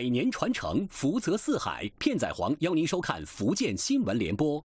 百年传承，福泽四海。片仔癀邀您收看福建新闻联播。